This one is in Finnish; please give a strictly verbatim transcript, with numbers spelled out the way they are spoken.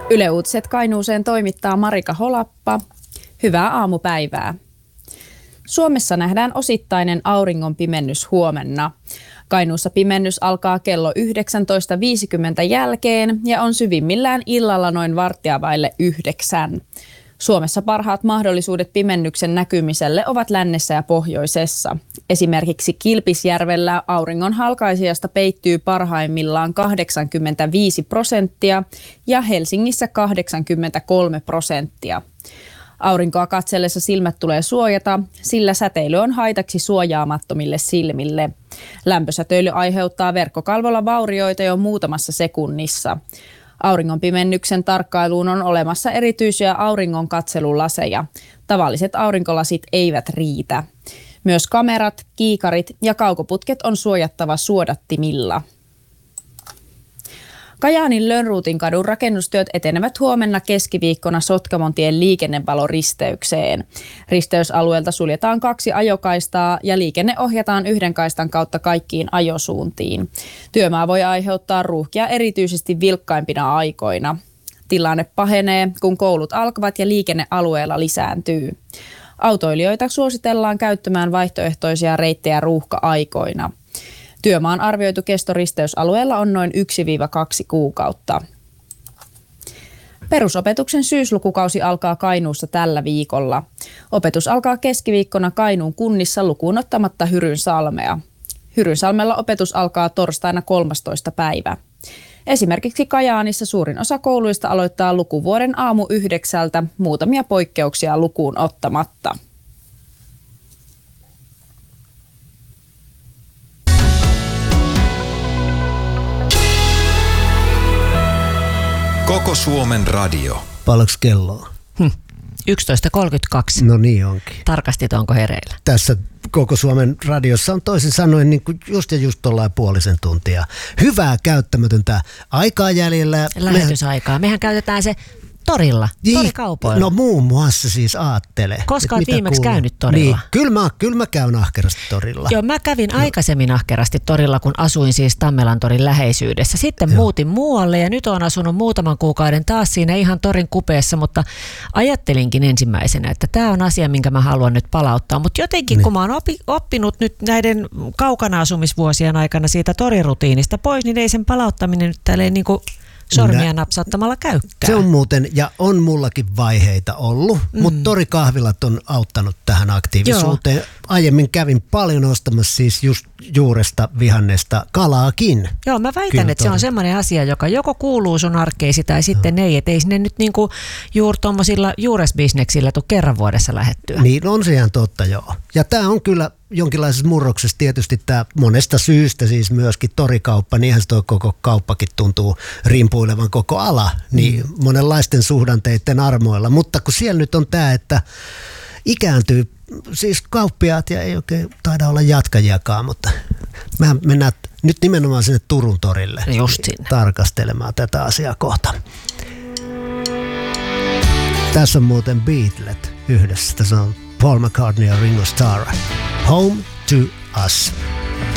Yle Uutiset Kainuuseen toimittaa Marika Holappa. Hyvää aamupäivää. Suomessa nähdään osittainen auringonpimennys huomenna. Kainuussa pimennys alkaa kello yhdeksäntoista viisikymmentä jälkeen ja on syvimmillään illalla noin varttia vaille yhdeksän. Suomessa parhaat mahdollisuudet pimennyksen näkymiselle ovat lännessä ja pohjoisessa. Esimerkiksi Kilpisjärvellä auringon halkaisijasta peittyy parhaimmillaan kahdeksankymmentäviisi prosenttia ja Helsingissä kahdeksankymmentäkolme prosenttia. Aurinkoa katsellessa silmät tulee suojata, sillä säteily on haitaksi suojaamattomille silmille. Lämpösäteily aiheuttaa verkkokalvolla vaurioita jo muutamassa sekunnissa. Auringonpimennyksen tarkkailuun on olemassa erityisiä auringonkatselulaseja. Tavalliset aurinkolasit eivät riitä. Myös kamerat, kiikarit ja kaukoputket on suojattava suodattimilla. Kajaanin Lönnruutin kadun rakennustyöt etenevät huomenna keskiviikkona Sotkamontien liikennevaloristeykseen. Risteysalueelta suljetaan kaksi ajokaistaa ja liikenne ohjataan yhden kaistan kautta kaikkiin ajosuuntiin. Työmaa voi aiheuttaa ruuhkia erityisesti vilkkaimpina aikoina. Tilanne pahenee, kun koulut alkavat ja liikenne alueella lisääntyy. Autoilijoita suositellaan käyttämään vaihtoehtoisia reittejä ruuhka-aikoina. Työmaan arvioitu kesto risteysalueella on noin yksi kaksi kuukautta. Perusopetuksen syyslukukausi alkaa Kainuussa tällä viikolla. Opetus alkaa keskiviikkona Kainuun kunnissa lukuun ottamatta Hyrynsalmea. Hyrynsalmella opetus alkaa torstaina kolmastoista päivä. Esimerkiksi Kajaanissa suurin osa kouluista aloittaa lukuvuoden aamu yhdeksältä, muutamia poikkeuksia lukuun ottamatta. Koko Suomen radio. Paljonko kelloa? Hm. yksitoista kolmekymmentäkaksi. No niin onkin. Tarkastit, onko hereillä? Tässä Koko Suomen radiossa on toisin sanoen niin kuin just ja just ollaan puolisen tuntia. Hyvää käyttämätöntä aikaa jäljellä. Lähetysaikaa. Mehän käytetään se torilla, torikaupoilla. No muun muassa siis aattele. Koska olet viimeksi kuuluu? Käynyt torilla? Niin, kyllä mä, kyllä mä käyn ahkerasti torilla. Joo, mä kävin no. aikaisemmin ahkerasti torilla, kun asuin siis Tammelan torin läheisyydessä. Sitten Joo. muutin muualle ja nyt olen asunut muutaman kuukauden taas siinä ihan torin kupeessa, mutta ajattelinkin ensimmäisenä, että tämä on asia, minkä mä haluan nyt palauttaa. Mutta jotenkin, niin. kun mä oon opi, oppinut nyt näiden kaukana asumisvuosien aikana siitä torirutiinista pois, niin ei sen palauttaminen nyt tälleen niin kuin sormia napsauttamalla käykään. Se on muuten, ja on mullakin vaiheita ollut, mm. mutta torikahvilat on auttanut tähän aktiivisuuteen. Joo. Aiemmin kävin paljon ostamassa siis just juuresta, vihannesta, kalaakin. Joo, mä väitän, Kyllä että tori. Se on semmoinen asia, joka joko kuuluu sun arkeisi tai sitten no. ei. Että ei sinne nyt niinku juuri tuommoisilla juuresbisneksillä tule kerran vuodessa lähettyä. Niin on se ihan totta, joo. Ja tää on kyllä jonkinlaisessa murroksessa tietysti tämä monesta syystä siis myöskin torikauppa, niinhän se toi koko kauppakin tuntuu rimpuilevan koko ala, niin mm. monenlaisten suhdanteiden armoilla. Mutta kun siellä nyt on tämä, että ikääntyy siis kauppiaat ja ei oikein taida olla jatkajiakaan, mutta mehän mennään nyt nimenomaan sinne Turun torille Just sinne. tarkastelemaan tätä asiaa kohta. Tässä on muuten Beatlet yhdessä. Tässä on Paul McCartney ja Ringo Starr. Home to Us.